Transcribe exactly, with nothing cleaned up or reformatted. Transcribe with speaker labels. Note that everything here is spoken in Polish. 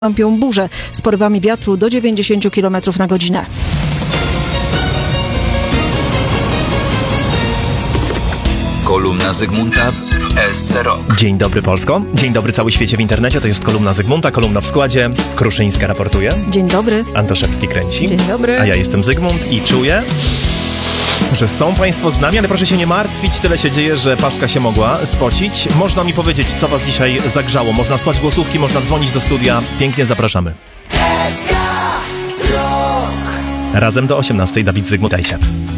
Speaker 1: Nastąpią burze z porywami wiatru do dziewięćdziesiąt kilometrów na godzinę.
Speaker 2: Kolumna Zygmunta w S C Rock.
Speaker 3: Dzień dobry Polsko, dzień dobry cały świecie w internecie, to jest kolumna Zygmunta, kolumna w składzie. Kruszyńska raportuje.
Speaker 1: Dzień dobry.
Speaker 3: Antoszewski kręci.
Speaker 1: Dzień dobry.
Speaker 3: A ja jestem Zygmunt i czuję, że są Państwo z nami, ale proszę się nie martwić, tyle się dzieje, że Paszka się mogła spocić. Można mi powiedzieć, co Was dzisiaj zagrzało. Można słuchać głosówki, można dzwonić do studia. Pięknie zapraszamy. Razem do osiemnastej Dawid Zygmunt Ajsiak.